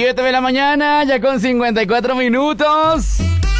7 de la mañana, ya con 54 minutos.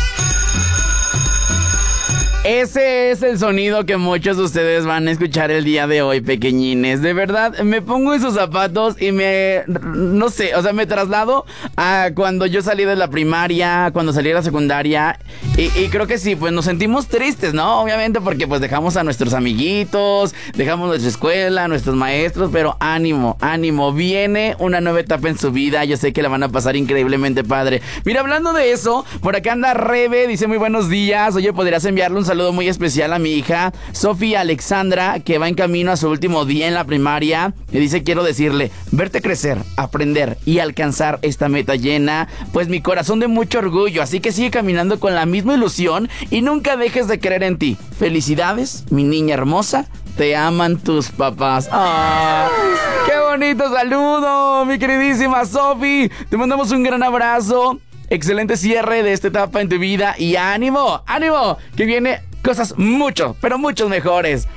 Ese es el sonido que muchos de ustedes van a escuchar el día de hoy, pequeñines. De verdad, me pongo en sus zapatos y no sé, o sea, me traslado a cuando yo salí de la primaria, cuando salí de la secundaria. Y creo que sí, pues nos sentimos tristes, ¿no? Obviamente porque pues dejamos a nuestros amiguitos, dejamos nuestra escuela, nuestros maestros, pero ánimo, ánimo, viene una nueva etapa en su vida. Yo sé que la van a pasar increíblemente padre. Mira, hablando de eso, por acá anda Rebe, dice muy buenos días. Oye, ¿podrías enviarle un saludo muy especial a mi hija Sofía Alexandra, que va en camino a su último día en la primaria? Me dice, quiero decirle, verte crecer, aprender y alcanzar esta meta llena pues mi corazón de mucho orgullo, así que sigue caminando con la misma ilusión y nunca dejes de creer en ti. Felicidades, mi niña hermosa, te aman tus papás. ¡Ah! ¡Qué bonito saludo, mi queridísima Sofi! Te mandamos un gran abrazo. Excelente cierre de esta etapa en tu vida y ánimo, ánimo, que viene cosas mucho, pero muchos mejores.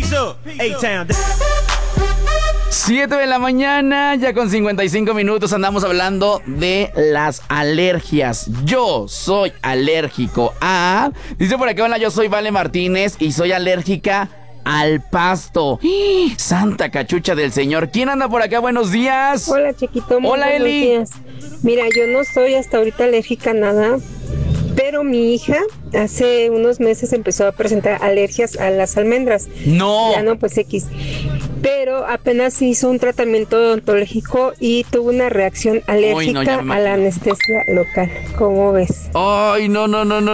7 de la mañana, ya con 55 minutos, andamos hablando de las alergias. Yo soy alérgico a... Dice por acá, hola, yo soy Vale Martínez y soy alérgica al pasto. Santa cachucha del Señor. ¿Quién anda por acá? Buenos días. Hola, chiquito. Hola, buenos Eli. días. Mira, yo no soy hasta ahorita alérgica a nada, pero mi hija hace unos meses empezó a presentar alergias a las almendras. No. Ya no, pues X. Pero apenas hizo un tratamiento odontológico y tuvo una reacción alérgica a la anestesia local. ¿Cómo ves? Ay, no.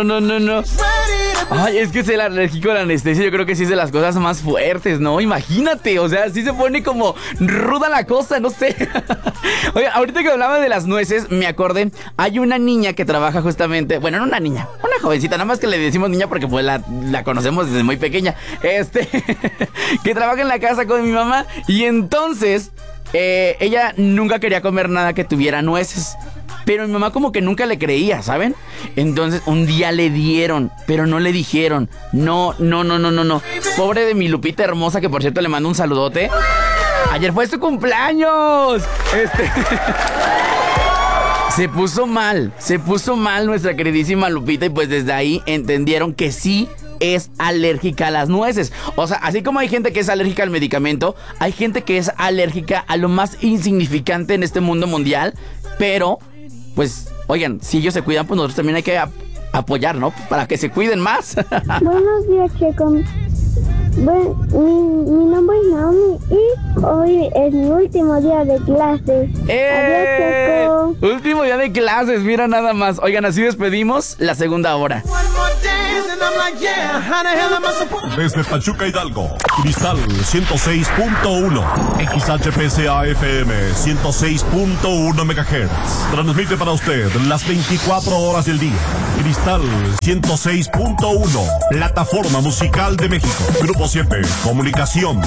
Ay, es que ser alérgico a la anestesia yo creo que sí es de las cosas más fuertes, ¿no? Imagínate, o sea, sí se pone como ruda la cosa, no sé. Oye, ahorita que hablaba de las nueces, me acordé, hay una niña que trabaja justamente, bueno, no una niña, una jovencita, nada más que le decimos niña porque pues la conocemos desde muy pequeña, que trabaja en la casa con mi mamá y entonces ella nunca quería comer nada que tuviera nueces. Pero mi mamá como que nunca le creía, ¿saben? Entonces un día le dieron, pero no le dijeron. No. Pobre de mi Lupita hermosa, que por cierto le mando un saludote. Ayer fue su cumpleaños. Se puso mal nuestra queridísima Lupita y pues desde ahí entendieron que sí es alérgica a las nueces. O sea, así como hay gente que es alérgica al medicamento, hay gente que es alérgica a lo más insignificante en este mundo mundial, pero... pues, oigan, si ellos se cuidan, pues nosotros también hay que apoyar, ¿no? Para que se cuiden más. Buenos días, Checo. Mi nombre es Naomi y hoy es mi último día de clases. Adiós, Checo. Último día de clases, mira nada más. Oigan, así despedimos la segunda hora. Desde Pachuca, Hidalgo, Cristal 106.1, XHPCA FM 106.1 MHz. Transmite para usted las 24 horas del día. Cristal 106.1, plataforma musical de México. Grupo 7, comunicación.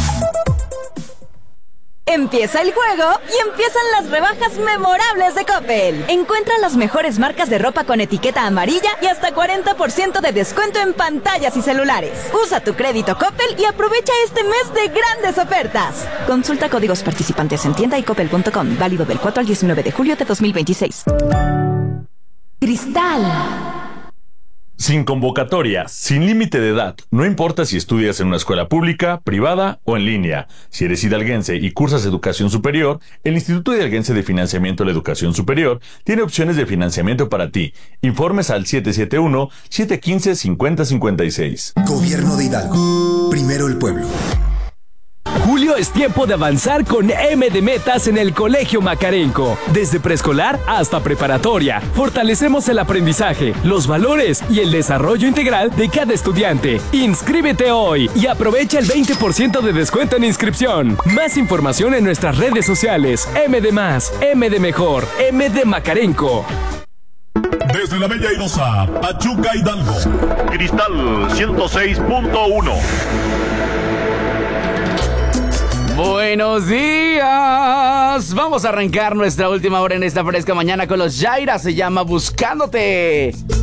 Empieza el juego y empiezan las rebajas memorables de Coppel. Encuentra las mejores marcas de ropa con etiqueta amarilla y hasta 40% de descuento en pantallas y celulares. Usa tu crédito Coppel y aprovecha este mes de grandes ofertas. Consulta códigos participantes en tienda y coppel.com. Válido del 4 al 19 de julio de 2026. Cristal. Sin convocatoria, sin límite de edad, no importa si estudias en una escuela pública, privada o en línea. Si eres hidalguense y cursas educación superior, el Instituto Hidalguense de Financiamiento de la Educación Superior tiene opciones de financiamiento para ti. Informes al 771-715-5056. Gobierno de Hidalgo. Primero el pueblo. Julio es tiempo de avanzar con M de metas en el Colegio Macarenco. Desde preescolar hasta preparatoria, fortalecemos el aprendizaje, los valores y el desarrollo integral de cada estudiante. Inscríbete hoy y aprovecha el 20% de descuento en inscripción. Más información en nuestras redes sociales. M de más, M de mejor, M de Macarenco. Desde la Bella Airosa, Pachuca, Hidalgo, Cristal 106.1. Buenos días. Vamos a arrancar nuestra última hora en esta fresca mañana con los Yaira. Se llama Buscándote.